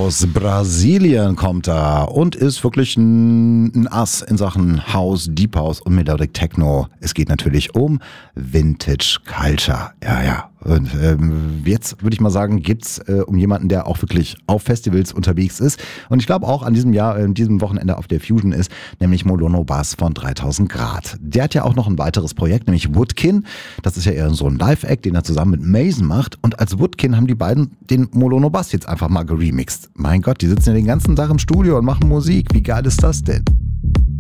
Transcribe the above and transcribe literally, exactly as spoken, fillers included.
Aus Brasilien kommt er und ist wirklich ein, ein Ass in Sachen House, Deep House und Melodic Techno. Es geht natürlich um Vintage Culture. Ja, ja. Und ähm, jetzt würde ich mal sagen, geht's äh, um jemanden, der auch wirklich auf Festivals unterwegs ist. Und ich glaube auch an diesem Jahr, äh, diesem Wochenende auf der Fusion ist, nämlich Molono Bass von dreitausend Grad. Der hat ja auch noch ein weiteres Projekt, nämlich Woodkin. Das ist ja eher so ein Live-Act, den er zusammen mit Mason macht. Und als Woodkin haben die beiden den Molono Bass jetzt einfach mal geremixed. Mein Gott, die sitzen ja den ganzen Tag im Studio und machen Musik. Wie geil ist das denn?